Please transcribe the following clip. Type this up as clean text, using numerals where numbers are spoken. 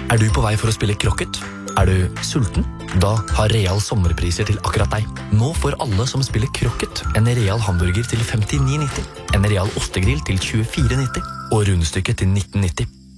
Er du på vei for å spille krokket? Er du sulten? Da har Real sommerpriser til akkurat deg. Nå får alle som spiller krokket en Real hamburger til 59,90, en Real ostegrill til 24,90 og rundstykket til 19,90.